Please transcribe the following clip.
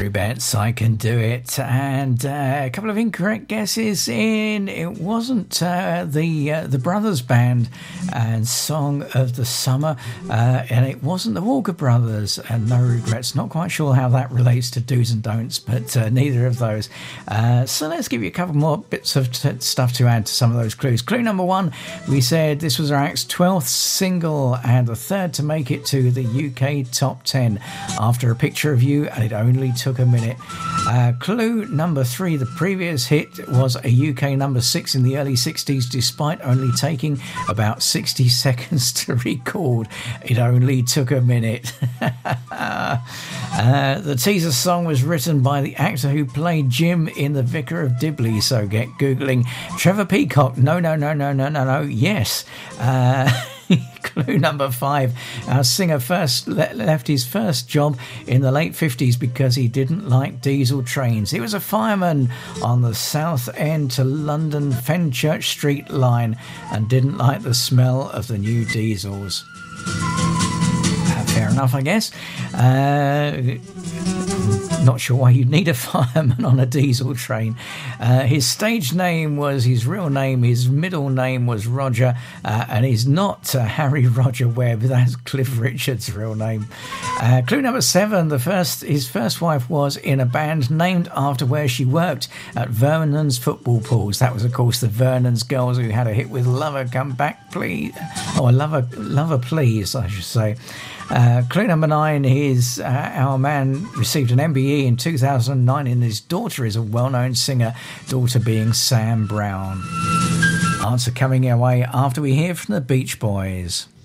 Rubettes, I Can Do It, and a couple of incorrect guesses in. It wasn't the Brothers Band and Song of the Summer, and it wasn't the Walker Brothers and No Regrets. Not quite sure how that relates to do's and don'ts, but neither of those. So let's give you a couple more bits of stuff to add to some of those clues. Clue number one, we said this was our act's 12th single and the third to make it to the UK top 10 after A Picture of You, and it only took a minute. Clue number three, the previous hit was a UK number 6 in the early 60s despite only taking about 60 seconds to record. It only took a minute. The teaser song was written by the actor who played Jim in The Vicar of Dibley, so get Googling. Trevor Peacock, no, yes. Clue number five, our singer first left his first job in the late 50s because he didn't like diesel trains. He was a fireman on the South End to London Fenchurch Street line and didn't like the smell of the new diesels. Fair enough, I guess. Not sure why you'd need a fireman on a diesel train. His stage name was his real name. His middle name was Roger, and he's not Harry Roger Webb. That's Cliff Richard's real name. Clue number seven, his first wife was in a band named after where she worked at Vernon's football pools. That was, of course, the Vernon's Girls, who had a hit with Lover Come Back Please. Oh, Lover Please, I should say. Clue number nine is our man received an MBE in 2009 and his daughter is a well-known singer, daughter being Sam Brown. Answer coming our way after we hear from the Beach Boys.